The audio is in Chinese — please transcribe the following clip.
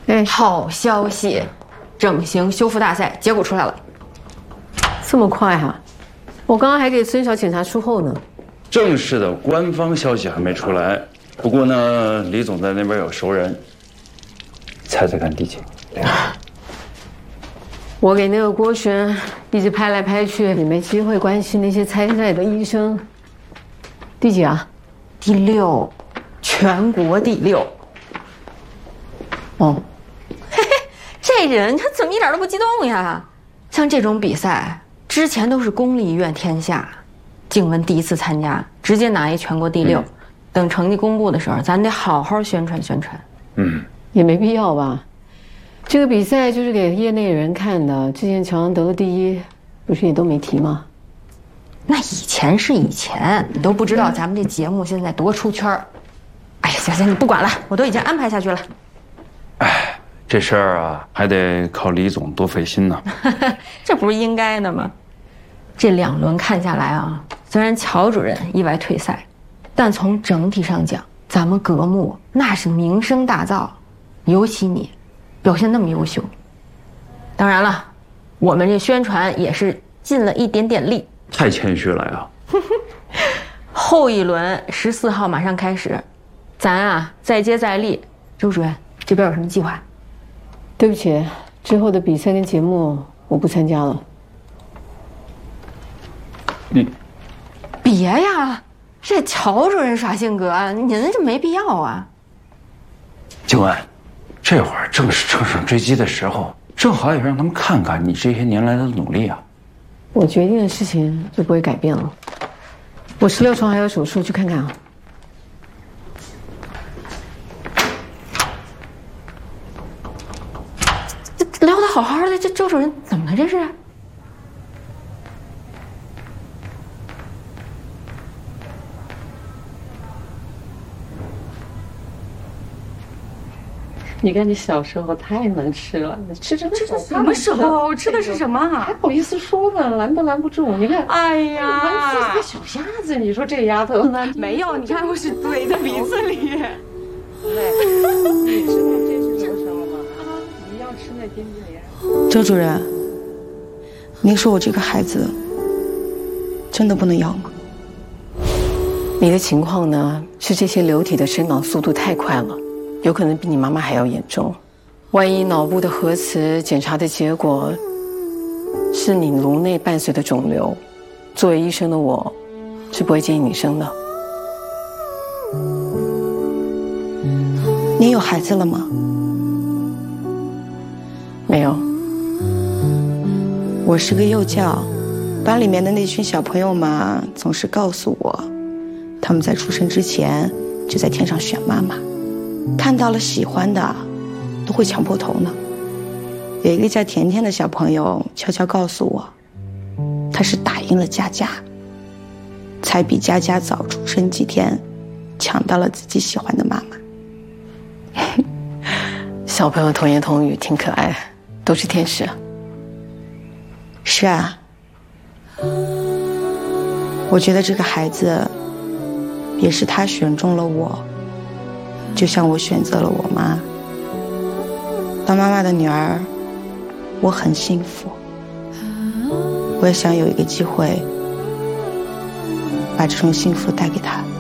哎， 好消息，整形修复大赛结果出来了。 这么快哈？我刚刚还给孙晓检查术后呢。 正式的官方消息还没出来，不过呢，李总在那边有熟人。猜猜看第几？ 我给那个郭璇一直拍来拍去，也没机会关心那些参赛的医生。第几啊？ 第6，全国第6。 哦， 嘿嘿，这人他怎么一点都不激动呀？像这种比赛之前都是公立医院天下，静雯第一次参加，直接拿一全国第6。等成绩公布的时候，咱得好好宣传宣传。 也没必要吧。这个比赛就是给业内人看的，之前乔安得了第1，不是也都没提吗？ 那以前是以前，你都不知道咱们这节目现在多出圈儿。哎呀，行行，你不管了，我都已经安排下去了。 哎，这事儿啊，还得靠李总多费心呢。 这不是应该的吗？这2轮看下来啊，虽然乔主任意外退赛，但从整体上讲，咱们格目那是名声大噪，尤其你表现那么优秀。当然了，我们这宣传也是尽了一点点力。 太谦虚了呀。 后一轮14号马上开始，咱啊再接再厉。周主任这边有什么计划？ 对不起，之后的比赛跟节目我不参加了。 你别呀，这乔主任耍性格，您这没必要啊。 静雯，这会儿正是乘胜追击的时候，正好也让他们看看你这些年来的努力啊。 我决定的事情就不会改变了。我16床还有手术，去看看啊。 这聊得好好的，这周主任怎么了？这是？ 你看你小时候太能吃了，你吃什么时候吃的是什么啊？ 还好意思说呢？拦都拦不住。你看， 哎呀， 闻死个小鸭子！你说这丫头没有，你看我是怼在鼻子里。 你知道这是什么吗？你要吃那冰激凌。 周主任，您说我这个孩子真的不能要吗？ 你的情况呢，是这些流体的生长速度太快了。有可能比你妈妈还要严重，万一脑部的核磁检查的结果是你颅内伴随的肿瘤，作为医生的我是不会建议你生的。 您有孩子了吗？ 没有。 我是个幼教，班里面的那群小朋友嘛，总是告诉我，他们在出生之前就在天上选妈妈。看到了喜欢的，都会抢破头呢。有一个叫甜甜的小朋友悄悄告诉我，他是打赢了佳佳，才比佳佳早出生几天，抢到了自己喜欢的妈妈。 小朋友童言童语，挺可爱，都是天使。 是啊，我觉得这个孩子也是他选中了我。就像我选择了我妈，当妈妈的女儿，我很幸福。我也想有一个机会，把这种幸福带给她。